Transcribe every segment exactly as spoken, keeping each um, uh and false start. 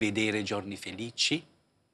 vedere giorni felici?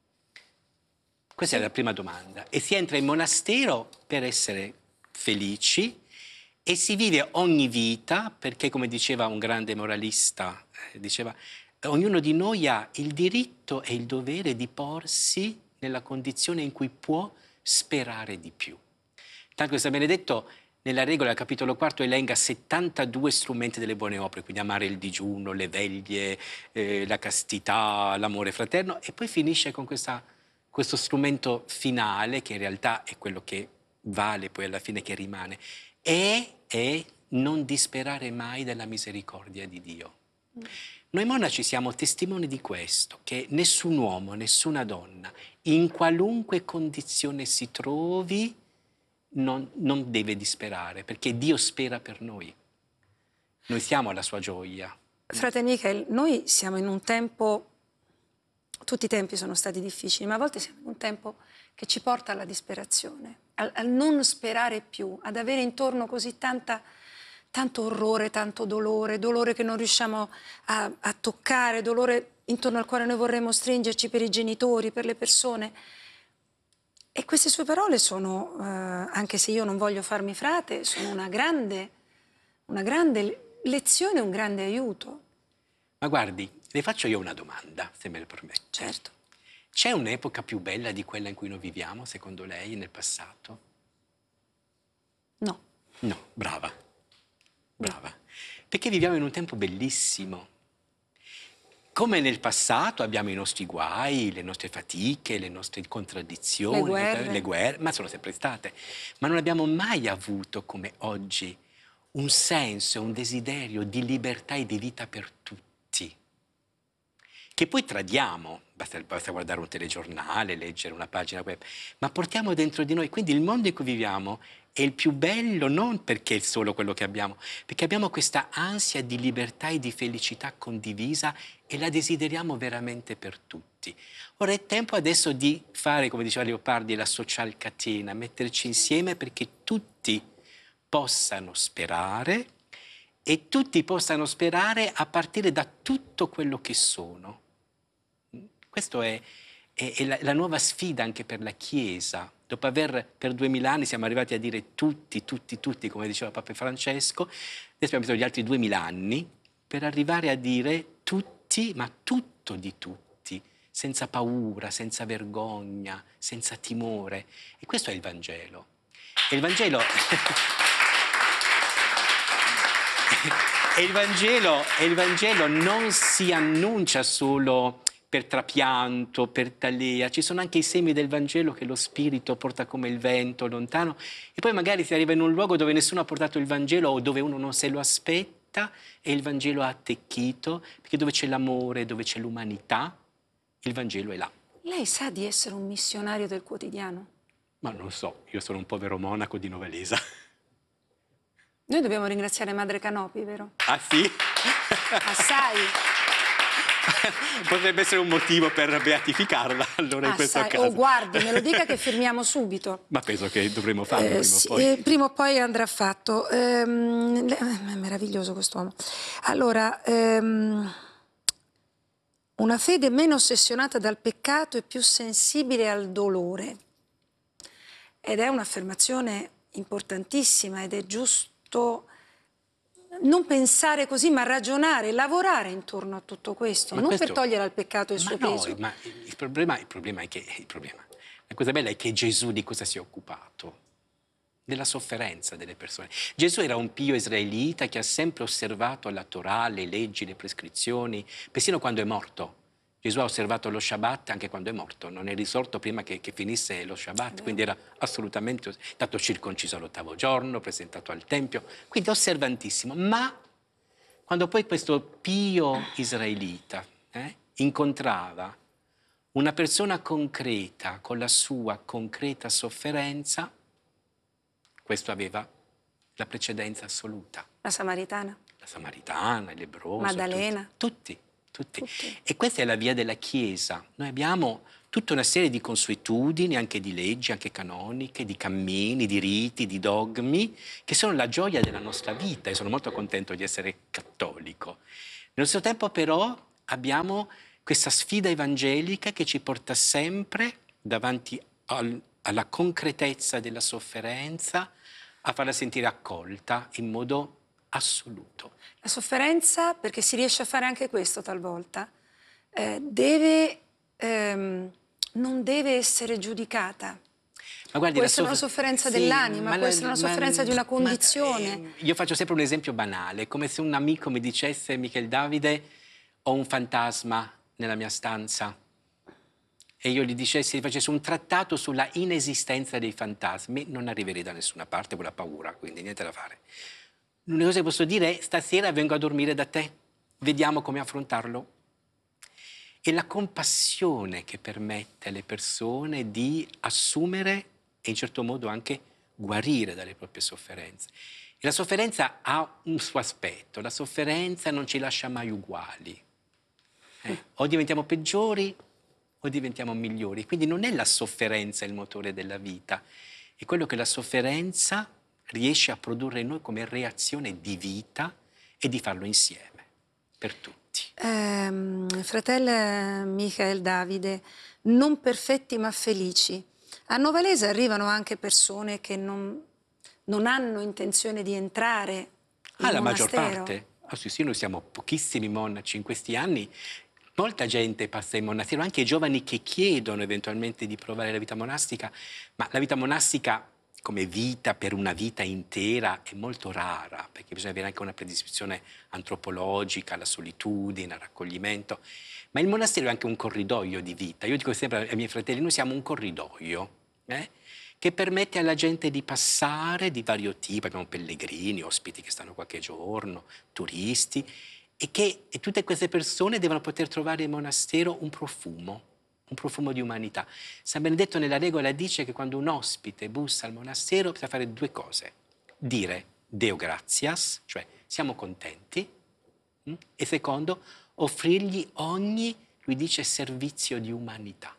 Questa è la prima domanda. E si entra in monastero per essere felici e si vive ogni vita, perché come diceva un grande moralista, eh, diceva, ognuno di noi ha il diritto e il dovere di porsi nella condizione in cui può sperare di più. Tanto che San Benedetto nella regola, al capitolo quarto, elenca settantadue strumenti delle buone opere, quindi amare il digiuno, le veglie, eh, la castità, l'amore fraterno, e poi finisce con questa, questo strumento finale, che in realtà è quello che vale poi alla fine, che rimane, e è non disperare mai della misericordia di Dio. Mm. Noi monaci siamo testimoni di questo, che nessun uomo, nessuna donna, in qualunque condizione si trovi, Non, non deve disperare, perché Dio spera per noi. Noi siamo la sua gioia. Frate Michael, noi siamo in un tempo, tutti i tempi sono stati difficili, ma a volte siamo in un tempo che ci porta alla disperazione, al, al non sperare più, ad avere intorno così tanta, tanto orrore, tanto dolore, dolore che non riusciamo a, a toccare, dolore intorno al quale noi vorremmo stringerci per i genitori, per le persone. E queste sue parole sono, eh, anche se io non voglio farmi frate, sono una grande, una grande lezione, un grande aiuto. Ma guardi, le faccio io una domanda, se me lo permette. Certo. C'è un'epoca più bella di quella in cui noi viviamo, secondo lei, nel passato? No. No, brava. Brava. Perché viviamo in un tempo bellissimo. Come nel passato abbiamo i nostri guai, le nostre fatiche, le nostre contraddizioni, le guerre, le guerre, ma sono sempre state. Ma non abbiamo mai avuto, come oggi, un senso, un desiderio di libertà e di vita per tutti, che poi tradiamo, basta, basta guardare un telegiornale, leggere una pagina web, ma portiamo dentro di noi. Quindi il mondo in cui viviamo è il più bello non perché è solo quello che abbiamo, perché abbiamo questa ansia di libertà e di felicità condivisa e la desideriamo veramente per tutti. Ora è tempo adesso di fare, come diceva Leopardi, la social catena, metterci insieme perché tutti possano sperare e tutti possano sperare a partire da tutto quello che sono. Questa è, è, è la, la nuova sfida anche per la Chiesa. Dopo aver per duemila anni siamo arrivati a dire tutti, tutti, tutti, come diceva Papa Francesco, adesso abbiamo bisogno di altri duemila anni per arrivare a dire tutti, ma tutto di tutti, senza paura, senza vergogna, senza timore. E questo è il Vangelo. E il Vangelo... e, il Vangelo e il Vangelo non si annuncia solo per trapianto, per talea, ci sono anche i semi del Vangelo che lo Spirito porta come il vento lontano, e poi magari si arriva in un luogo dove nessuno ha portato il Vangelo o dove uno non se lo aspetta e il Vangelo ha attecchito, perché dove c'è l'amore, dove c'è l'umanità, il Vangelo è là. Lei sa di essere un missionario del quotidiano? Ma non lo so, io sono un povero monaco di Novalesa. Noi dobbiamo ringraziare Madre Canopi, vero? Ah sì? Assai. Potrebbe essere un motivo per beatificarla, allora, in questo Assai. caso. Oh, guardi, me lo dica che firmiamo subito. Ma penso che dovremmo farlo Eh, prima sì, o poi. Eh, prima o poi andrà fatto. Ehm, è meraviglioso quest'uomo. Allora, ehm, una fede meno ossessionata dal peccato e più sensibile al dolore. Ed è un'affermazione importantissima ed è giusto non pensare così, ma ragionare, lavorare intorno a tutto questo, Ma non questo... per togliere al peccato il ma suo no, peso. Ma il problema, il problema è che il problema, la cosa bella è che Gesù di cosa si è occupato? Della sofferenza delle persone. Gesù era un pio israelita che ha sempre osservato la Torah, le leggi, le prescrizioni, persino quando è morto. Gesù ha osservato lo Shabbat anche quando è morto, non è risorto prima che, che finisse lo Shabbat, quindi era assolutamente stato circonciso all'ottavo giorno, presentato al Tempio, quindi osservantissimo. Ma quando poi questo pio israelita eh, incontrava una persona concreta con la sua concreta sofferenza, questo aveva la precedenza assoluta. La Samaritana. La Samaritana, il lebbroso. Maddalena. Tutti, tutti, tutti. Tutti. E questa è la via della Chiesa. Noi abbiamo tutta una serie di consuetudini, anche di leggi, anche canoniche, di cammini, di riti, di dogmi, che sono la gioia della nostra vita, e sono molto contento di essere cattolico. Nello stesso tempo però abbiamo questa sfida evangelica che ci porta sempre davanti al, alla concretezza della sofferenza, a farla sentire accolta in modo assoluto. La sofferenza, perché si riesce a fare anche questo talvolta, eh, deve, ehm, non deve essere giudicata. Ma guardi, può la essere soff- una sofferenza sì, dell'anima, ma può la- essere una ma- sofferenza di una ma- condizione. eh, io faccio sempre un esempio banale, come se un amico mi dicesse: Michel Davide, ho un fantasma nella mia stanza. E io gli dicessi, gli facessi un trattato sulla inesistenza dei fantasmi, non arriverei da nessuna parte con la paura, quindi niente da fare. L'unica cosa che posso dire è: stasera vengo a dormire da te, vediamo come affrontarlo. È la compassione che permette alle persone di assumere e in certo modo anche guarire dalle proprie sofferenze. E la sofferenza ha un suo aspetto, la sofferenza non ci lascia mai uguali. Eh? O diventiamo peggiori o diventiamo migliori. Quindi non è la sofferenza il motore della vita, è quello che la sofferenza riesce a produrre in noi come reazione di vita e di farlo insieme, per tutti. Eh, fratello Michel Davide, non perfetti ma felici. A Novalese arrivano anche persone che non, non hanno intenzione di entrare in Ah, la monastero. maggior parte? Ah, sì, sì, noi siamo pochissimi monaci in questi anni. Molta gente passa in monastero, anche i giovani che chiedono eventualmente di provare la vita monastica, ma la vita monastica come vita per una vita intera è molto rara, perché bisogna avere anche una predisposizione antropologica alla solitudine, al raccoglimento. Ma il monastero è anche un corridoio di vita. Io dico sempre ai miei fratelli: noi siamo un corridoio, eh, che permette alla gente di passare di vario tipo. Abbiamo pellegrini, ospiti che stanno qualche giorno, turisti, e che e tutte queste persone devono poter trovare in monastero un profumo, un profumo di umanità. San Benedetto nella regola dice che quando un ospite bussa al monastero bisogna fare due cose: dire Deo gratias, cioè siamo contenti, mh? E secondo, offrirgli ogni, lui dice, servizio di umanità.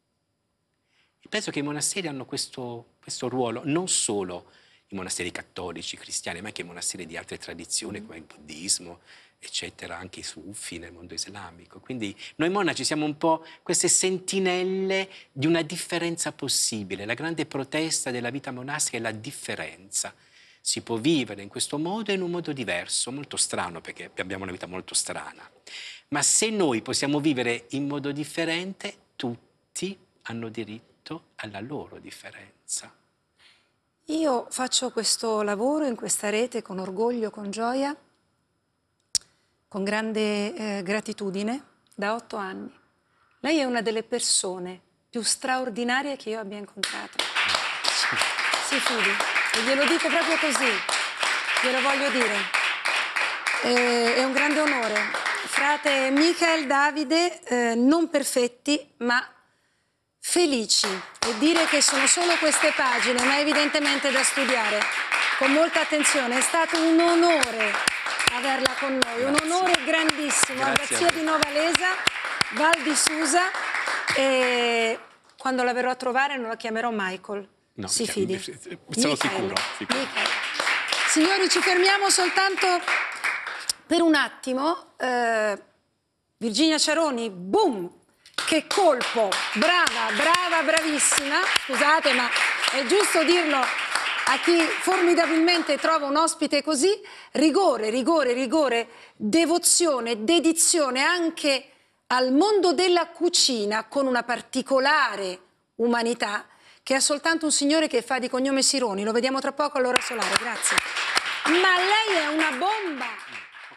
E penso che i monasteri hanno questo, questo ruolo, non solo i monasteri cattolici, cristiani, ma anche i monasteri di altre tradizioni come il buddismo, eccetera, anche i sufi nel mondo islamico. Quindi noi monaci siamo un po' queste sentinelle di una differenza possibile. La grande protesta della vita monastica è la differenza. Si può vivere in questo modo e in un modo diverso, molto strano, perché abbiamo una vita molto strana. Ma se noi possiamo vivere in modo differente, tutti hanno diritto alla loro differenza. Io faccio questo lavoro in questa rete con orgoglio, con gioia, con grande eh, gratitudine da otto anni. Lei è una delle persone più straordinarie che io abbia incontrato. Si fidi, e glielo dico proprio così, glielo voglio dire. Eh, è un grande onore. Frate Michel Davide, eh, non perfetti, ma felici. E dire che sono solo queste pagine, ma evidentemente da studiare con molta attenzione. È stato un onore averla con noi, un Grazie. onore grandissimo. Grazie. Abbazia di Novalesa, Val di Susa, e quando la verrò a trovare non la chiamerò Michael. No, si chiam- fidi. sono Michael. sicuro, sicuro. Michael. Signori, ci fermiamo soltanto per un attimo. Eh, Virginia Ciaroni, boom! Che colpo! Brava, brava, bravissima. Scusate, ma è giusto dirlo a chi formidabilmente trova un ospite così. Rigore, rigore, rigore, devozione, dedizione anche al mondo della cucina con una particolare umanità che ha soltanto un signore che fa di cognome Sironi. Lo vediamo tra poco all'ora solare, grazie. Ma lei è una bomba!